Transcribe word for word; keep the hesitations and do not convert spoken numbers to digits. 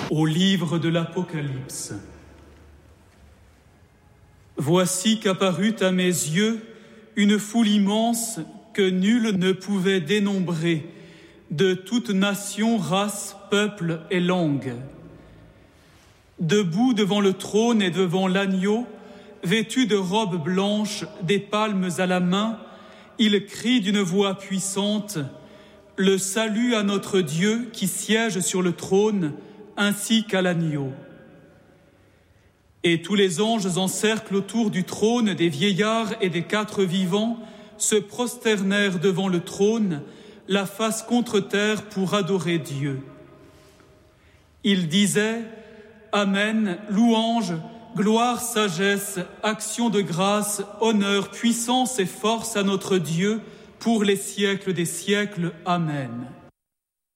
Au livre de l'Apocalypse. Voici qu'apparut à mes yeux une foule immense que nul ne pouvait dénombrer, de toute nation, race, peuple et langue. Debout devant le trône et devant l'agneau, vêtus de robes blanches, des palmes à la main, ils crient d'une voix puissante « Le salut à notre Dieu qui siège sur le trône, ainsi qu'à l'agneau. » Et tous les anges encerclent autour du trône des vieillards et des quatre vivants, se prosternèrent devant le trône, la face contre terre pour adorer Dieu. Ils disaient « Amen, louange, gloire, sagesse, action de grâce, honneur, puissance et force à notre Dieu pour les siècles des siècles. Amen. »